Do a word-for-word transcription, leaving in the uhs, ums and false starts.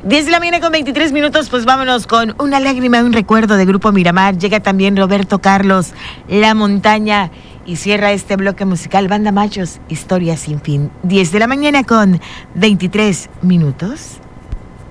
diez de la mañana con veintitrés minutos, pues vámonos con Una lágrima, un recuerdo de Grupo Miramar. Llega también Roberto Carlos, La montaña. Y cierra este bloque musical Banda Machos, Historia sin fin. diez de la mañana con veintitrés minutos.